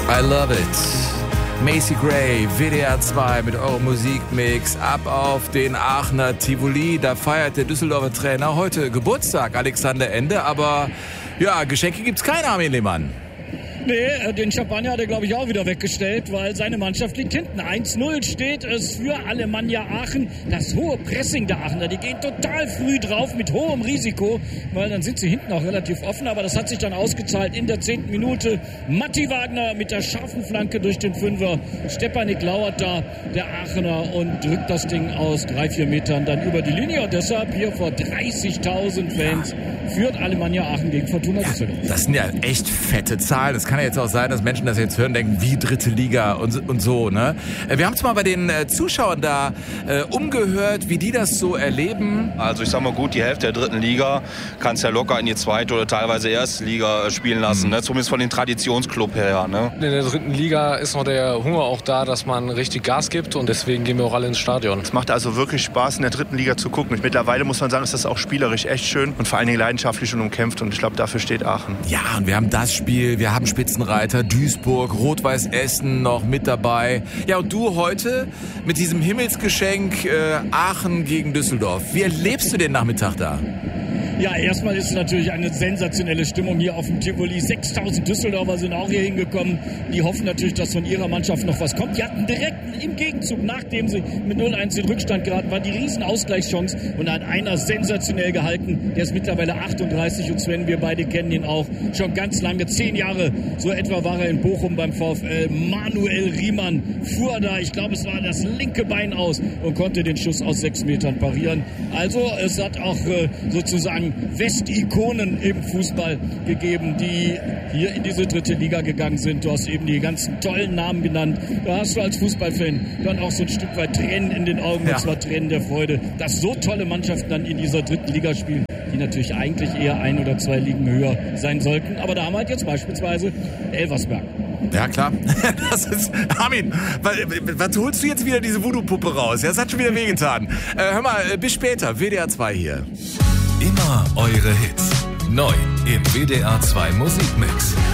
I love it. Macy Gray, WDR 2 mit eurem Musikmix ab auf den Aachener Tivoli. Da feiert der Düsseldorfer Trainer heute Geburtstag, Alexander Ende. Aber ja, Geschenke gibt's keine, Armin Lehmann. Nee, den Champagner hat er, glaube ich, auch wieder weggestellt, weil seine Mannschaft liegt hinten. 1-0 steht es für Alemannia Aachen. Das hohe Pressing der Aachener, die gehen total früh drauf mit hohem Risiko, weil dann sind sie hinten auch relativ offen. Aber das hat sich dann ausgezahlt in der 10. Minute. Matti Wagner mit der scharfen Flanke durch den Fünfer. Stepanik lauert da, der Aachener, und drückt das Ding aus 3-4 Metern dann über die Linie. Und deshalb hier vor 30.000 Fans führt Alemannia Aachen gegen Fortuna Düsseldorf. Das sind ja echt fette Zahlen. Das kann ja jetzt auch sein, dass Menschen das jetzt hören, denken, wie dritte Liga und so, ne? Wir haben es mal bei den Zuschauern da umgehört, wie die das so erleben. Also ich sag mal gut, die Hälfte der dritten Liga kannst ja locker in die zweite oder teilweise erste Liga spielen lassen, ne? Zumindest von den Traditionsclub her, ne? In der dritten Liga ist noch der Hunger auch da, dass man richtig Gas gibt, und deswegen gehen wir auch alle ins Stadion. Es macht also wirklich Spaß, in der dritten Liga zu gucken. Mittlerweile muss man sagen, ist das auch spielerisch echt schön und vor allen Dingen leidenschaftlich und umkämpft, und ich glaube, dafür steht Aachen. Ja, und wir haben das Spiel, wir haben Spitzenreiter Duisburg, Rot-Weiß Essen noch mit dabei. Ja, und du heute mit diesem Himmelsgeschenk Aachen gegen Düsseldorf. Wie erlebst du den Nachmittag da? Ja, erstmal ist es natürlich eine sensationelle Stimmung hier auf dem Tivoli. 6.000 Düsseldorfer sind auch hier hingekommen. Die hoffen natürlich, dass von ihrer Mannschaft noch was kommt. Die hatten direkt im Gegenzug, nachdem sie mit 0-1 in Rückstand geraten waren, die riesen Ausgleichschance. Und da hat einer sensationell gehalten. Der ist mittlerweile 38 und Sven, wir beide kennen ihn auch schon ganz lange. 10 Jahre, so etwa war er in Bochum beim VfL. Manuel Riemann fuhr da, ich glaube, es war das linke Bein aus und konnte den Schuss aus 6 Metern parieren. Also es hat auch sozusagen Westikonen im Fußball gegeben, die hier in diese dritte Liga gegangen sind. Du hast eben die ganzen tollen Namen genannt. Da hast du als Fußballfan dann auch so ein Stück weit Tränen in den Augen, und zwar Tränen der Freude, dass so tolle Mannschaften dann in dieser dritten Liga spielen, die natürlich eigentlich eher 1 oder 2 Ligen höher sein sollten. Aber da haben wir halt jetzt beispielsweise Elversberg. Ja, klar. Das ist, Armin, was holst du jetzt wieder diese Voodoo-Puppe raus? Ja, das hat schon wieder wehgetan. Hör mal, bis später. WDR 2 hier. Immer eure Hits. Neu im WDR 2 Musikmix.